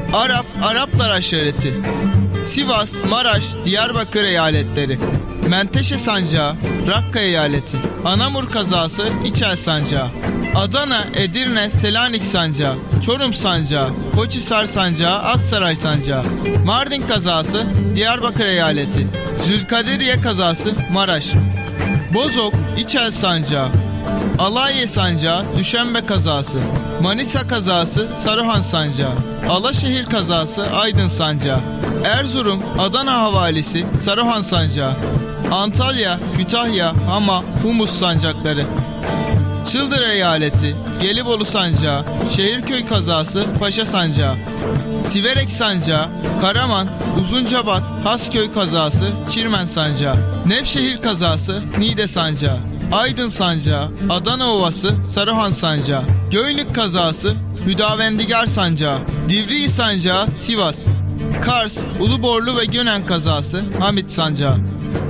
Araplar aşireti. Sivas, Maraş, Diyarbakır eyaletleri. Menteşe Sancağı, Rakka eyaleti. Anamur kazası, İçel Sancağı. Adana, Edirne, Selanik Sancağı. Çorum Sancağı, Koçhisar Sancağı, Aksaray Sancağı. Mardin kazası, Diyarbakır eyaleti. Zülkaderiye kazası, Maraş. Bozok, İçel Sancağı. Alaiye Sancağı, Düşenbe kazası. Manisa kazası, Saruhan Sancağı. Alaşehir kazası, Aydın Sancağı. Erzurum, Adana havalisi, Saruhan Sancağı. Antalya, Kütahya, Hama, Humus sancakları. Çıldır eyaleti, Gelibolu Sancağı. Şehirköy kazası, Paşa Sancağı. Siverek Sancağı, Karaman, Uzuncabat, Hasköy kazası, Çirmen Sancağı. Nevşehir kazası, Niğde Sancağı. Aydın Sancağı, Adana Ovası, Saruhan Sancağı. Göynük kazası, Hüdavendigar Sancağı. Divriği Sancağı, Sivas. Kars, Uluborlu ve Gönen kazası, Hamit Sancağı.